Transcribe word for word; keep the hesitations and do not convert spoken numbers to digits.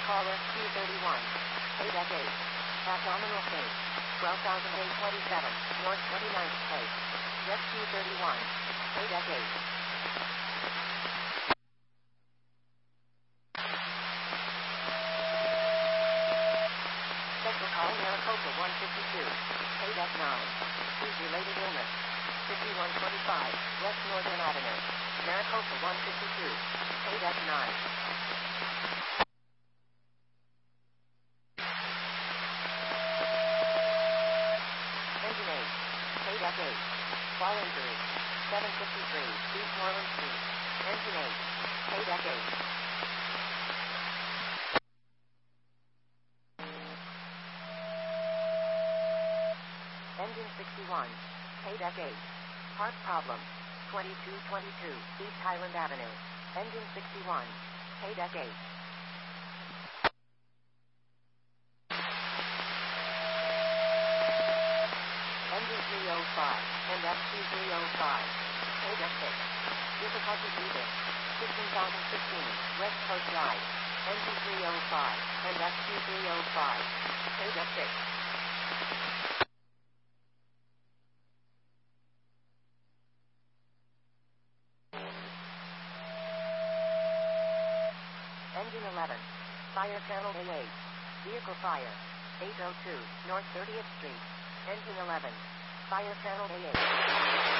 call S Q thirty-one. Paydeck eight. Abdominal case. twelve thousand eight hundred twenty-seven, North twenty-ninth Place. S Q thirty-one. Paydeck eight. Special call Maricopa one fifty-two. Paydeck nine. Disease-related illness. fifty-one twenty-five, West Northern Avenue. Maricopa one fifty-two. Paydeck nine. Engine eight. Paydeck eight. Fall injury. seven fifty-three, East Moreland Street. Engine eight. Paydeck eight. Engine sixty-one. Paydeck eight. Part problem. twenty-two twenty-two, East Highland Avenue. Engine sixty-one. Paydeck eight. Engine three oh five, and F Q three oh five. Paydeck six. Difficulty breathing. fifteen thousand fifteen, West Coast Drive. Engine three oh five, and F Q three oh five. Paydeck six. Engine eleven. Fire channel A eight. Vehicle fire. eight oh two, North thirtieth Street. Engine eleven. Fire channel A eight.